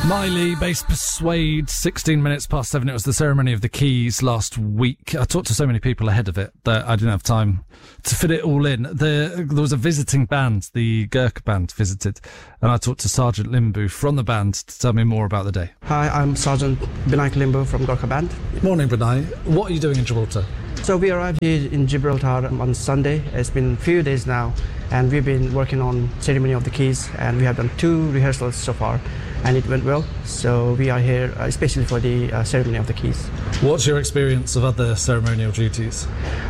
Miley, Bass Persuade, 16 minutes past 7. It was the ceremony of the keys last week. I talked to so many people ahead of it that I didn't have time to fit it all in. There was a visiting band, the Gurkha band visited, and I talked to Sergeant Limbu from the band to tell me more about the day. Hi, I'm Sergeant Binayak Limbu from Gurkha band. Morning, Binay. What are you doing in Gibraltar? So we arrived here in Gibraltar on Sunday. It's been a few days now, and we've been working on ceremony of the keys, and we have done 2 rehearsals so far, and it went well. So we are here especially for the ceremony of the keys. What's your experience of other ceremonial duties?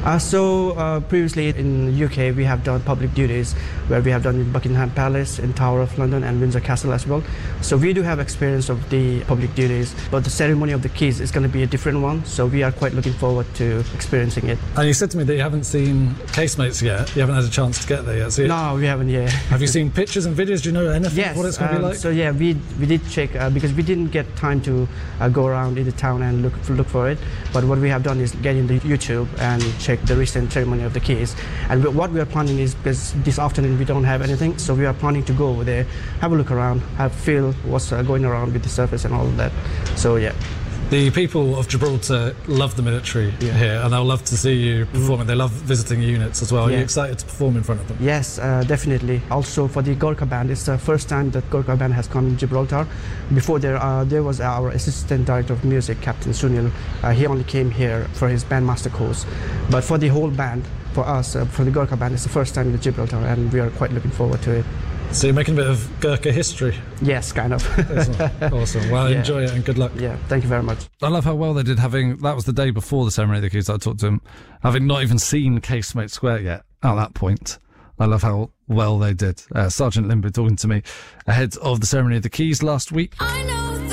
Previously in the UK we have done public duties where we have done in Buckingham Palace, in Tower of London and Windsor Castle as well. So we do have experience of the public duties, but the ceremony of the keys is going to be a different one. So we are quite looking forward to experiencing it. And you said to me that you haven't seen Casemates yet. You haven't had a chance to get there yet. So no, we haven't yet. Have you seen pictures and videos? Do you know anything yes, of what it's going to be like? So yeah, we did check because we didn't get time to go around in the town and look for it. But what we have done is get into YouTube and check the recent ceremony of the keys. And what we are planning is, because this afternoon we don't have anything, so we are planning to go over there, have a look around, feel what's going around with the surface and all of that. So yeah. The people of Gibraltar love the military here, and they'll love to see you performing. They love visiting units as well. Are you excited to perform in front of them? Yes, definitely. Also for the Gurkha band, it's the first time that Gurkha band has come in Gibraltar. Before there was our assistant director of music, Captain Sunil. He only came here for his bandmaster course. But for the whole band, for us, for the Gurkha band, it's the first time in Gibraltar, and we are quite looking forward to it. So you're making a bit of Gurkha history? Yes, kind of. Awesome. Well, enjoy it and good luck. Yeah, thank you very much. I love how well they did that was the day before the ceremony of the keys that I talked to him, having not even seen Casemate Square yet at that point. I love how well they did. Sergeant Limbu talking to me ahead of the ceremony of the keys last week. I know